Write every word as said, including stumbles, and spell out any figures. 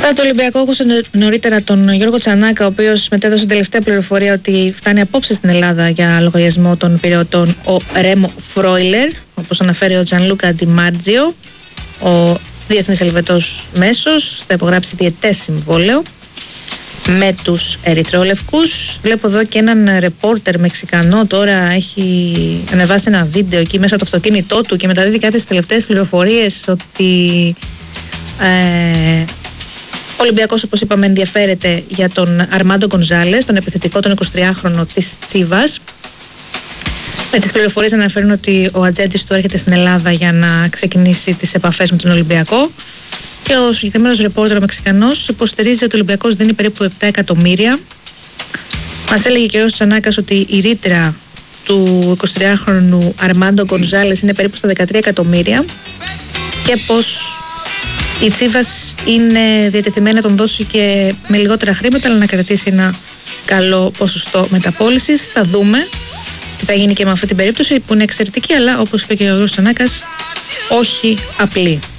Μετά το Ολυμπιακό, άκουσα νωρίτερα τον Γιώργο Τσανάκα, ο οποίος μετέδωσε τελευταία πληροφορία ότι φτάνει απόψε στην Ελλάδα για λογαριασμό των πυρεωτών ο Ρέμο Φρόιλερ, όπως αναφέρει ο Τζανλούκα Ντιμάρτζιο, ο διεθνής Ελβετός μέσος, θα υπογράψει διετές συμβόλαιο με τους ερυθρόλευκους. Βλέπω εδώ και έναν ρεπόρτερ Μεξικανό, τώρα έχει ανεβάσει ένα βίντεο εκεί μέσα από το αυτοκίνητό του και μεταδίδει κάποιες τελευταίες πληροφορίες ότι ε, ο Ολυμπιακός, όπως είπαμε, ενδιαφέρεται για τον Αρμάντο Γκονζάλες, τον επιθετικό, τον εικοσιτριάχρονο της Τσίβας. Με τις πληροφορίες αναφέρουν ότι ο ατζέντης του έρχεται στην Ελλάδα για να ξεκινήσει τις επαφές με τον Ολυμπιακό. Και ο συγκεκριμένος ρεπόρτερ ο Μεξικανός υποστηρίζει ότι ο Ολυμπιακός δίνει περίπου επτά εκατομμύρια. Μας έλεγε και ο Τσανάκας ότι η ρήτρα του εικοσιτριάχρονου Αρμάντο Γκονζάλες είναι περίπου στα δεκατρία εκατομμύρια και πως η Τσίβας είναι διατεθειμένη να τον δώσει και με λιγότερα χρήματα, αλλά να κρατήσει ένα καλό ποσοστό μεταπώλησης. Θα δούμε τι θα γίνει και με αυτή την περίπτωση που είναι εξαιρετική, αλλά όπως είπε και ο Γιώργος Τσανάκας, όχι απλή.